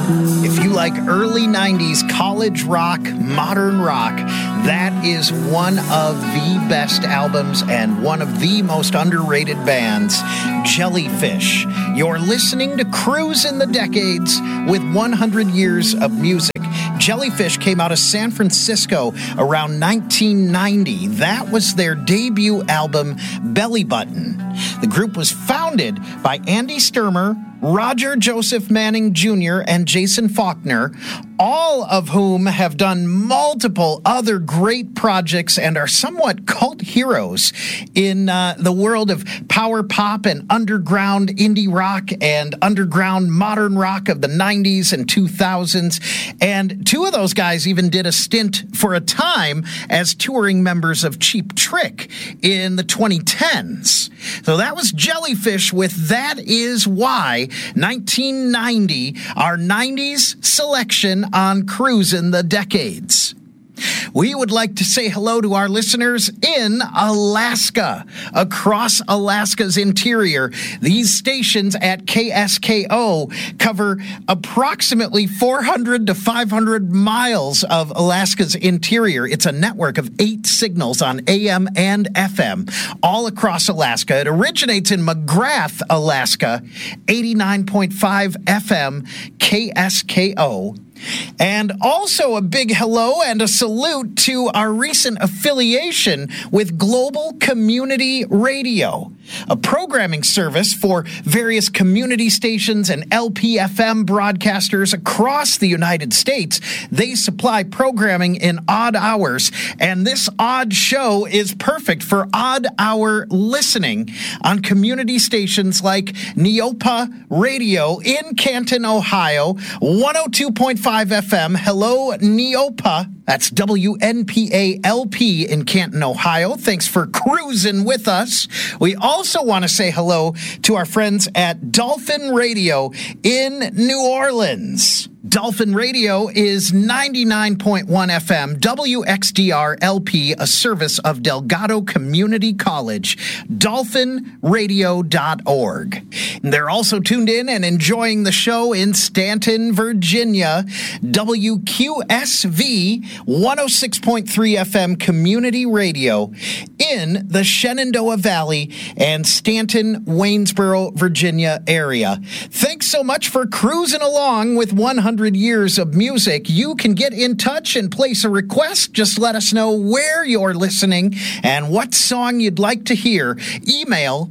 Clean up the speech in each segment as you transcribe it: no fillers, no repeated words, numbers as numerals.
If you like early 90s college rock, modern rock, that is one of the best albums and one of the most underrated bands, Jellyfish. You're listening to Cruise in the Decades with 100 years of music. Jellyfish came out of San Francisco around 1990. That was their debut album, Belly Button. The group was founded by Andy Sturmer, Roger Joseph Manning Jr., and Jason Faulkner, all of whom have done multiple other great projects and are somewhat cult heroes in the world of power pop and underground indie rock and underground modern rock of the 90s and 2000s. And two of those guys even did a stint for a time as touring members of Cheap Trick in the 2010s. So that was Jellyfish with That Is Why, 1990, our 90s selection on Cruisin' the Decades. We would like to say hello to our listeners in Alaska, across Alaska's interior. These stations at KSKO cover approximately 400 to 500 miles of Alaska's interior. It's a network of 8 signals on AM and FM all across Alaska. It originates in McGrath, Alaska, 89.5 FM KSKO. And also a big hello and a salute to our recent affiliation with Global Community Radio, a programming service for various community stations and LPFM broadcasters across the United States. They supply programming in odd hours, and this odd show is perfect for odd hour listening on community stations like Neopa Radio in Canton, Ohio, 102.5 FM. Hello, Neopa. That's WNPALP in Canton, Ohio. Thanks for cruising with us. We also want to say hello to our friends at Dolphin Radio in New Orleans. Dolphin Radio is 99.1 FM, WXDR LP, a service of Delgado Community College, dolphinradio.org. They're also tuned in and enjoying the show in Stanton, Virginia, WQSV 106.3 FM Community Radio in the Shenandoah Valley and Stanton, Waynesboro, Virginia area. Thanks so much for cruising along with 100 years of music. You can get in touch and place a request. Just let us know where you're listening and what song you'd like to hear. Email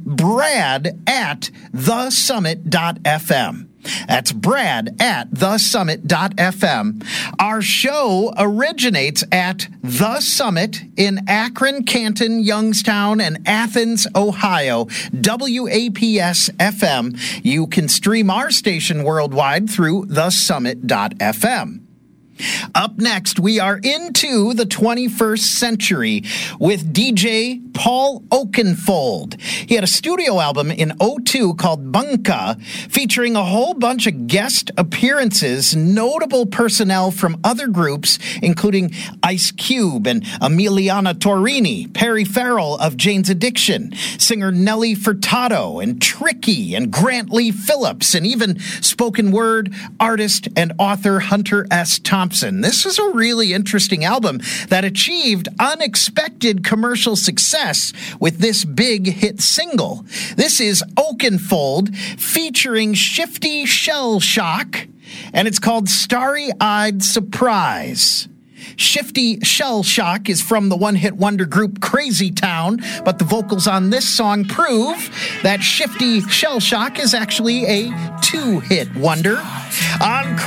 brad@thesummit.fm. That's brad@thesummit.fm. Our show originates at The Summit in Akron, Canton, Youngstown, and Athens, Ohio, WAPS-FM. You can stream our station worldwide through thesummit.fm. Up next, we are into the 21st century with DJ Paul Oakenfold. He had a studio album in 2002 called Bunka, featuring a whole bunch of guest appearances, notable personnel from other groups, including Ice Cube and Emiliana Torrini, Perry Farrell of Jane's Addiction, singer Nelly Furtado, and Tricky, and Grant Lee Phillips, and even spoken word artist and author Hunter S. Thompson. This is a really interesting album that achieved unexpected commercial success with this big hit single. This is Oakenfold featuring Shifty Shell Shock, and it's called Starry-Eyed Surprise. Shifty Shell Shock is from the one-hit wonder group Crazy Town, but the vocals on this song prove that Shifty Shell Shock is actually a two-hit wonder. On